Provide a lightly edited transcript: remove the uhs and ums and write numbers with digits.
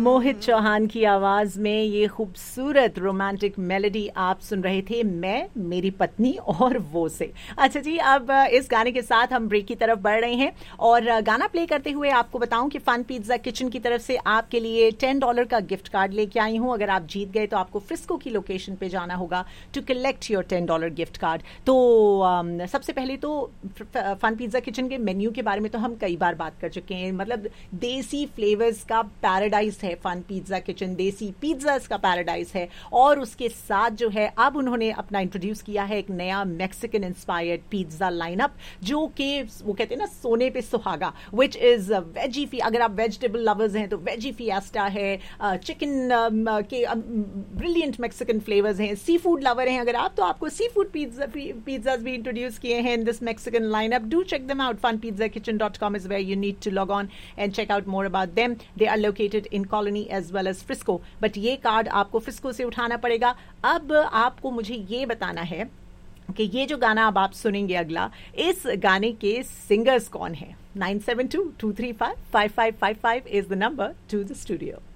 मोहित चौहान की आवाज में ये खूबसूरत रोमांटिक मेलोडी आप सुन रहे थे, मैं, मेरी पत्नी और वो से। अच्छा जी, अब इस गाने के साथ हम ब्रेक की तरफ बढ़ रहे हैं और गाना प्ले करते हुए आपको बताऊं कि फन पिज्जा किचन की तरफ से आपके लिए $10 का गिफ्ट कार्ड लेके आई हूं। अगर आप जीत गए तो आपको फ्रिस्को की लोकेशन पे जाना होगा to collect your $10 gift card. तो सबसे पहले तो फन पिज्जा किचन के मेन्यू के बारे में तो हम कई बार बात कर चुके हैं। मतलब देसी फ्लेवर्स का पैराडाइज है फन पिज्जा किचन, देसी पिज्जास का पैराडाइज है। और उसके साथ जो है अब उन्होंने अपना इंट्रोड्यूस किया है एक नया मैक्सिकन इंस्पायर्ड पिज्जा लाइनअप, जो कि वो कहते हैं ना सोने पे सुहागा, विच इज वेजी फी। अगर आप वेजिटेबल लवर्स हैं तो वेजी फिएस्टा है, चिकन के ब्रिलियंट मैक्सिकन फ्लेवर्स हैं। सी फूड लवर हैं अगर आप, तो आपको सी फूड पिज्जाज भी इंट्रोड्यूस किए हैं in this Mexican lineup. Do check them out. funpizzacitchen.com is where you need to log on and check out more about them. They are located in Colony as well as Frisco. But ये card आपको Frisco से उठाना पड़ेगा। अब आपको मुझे ये बताना है कि ये जो गाना अब आप सुनेंगे अगला, इस गाने के सिंगर्स कौन है। 9722355555 is the number to the studio.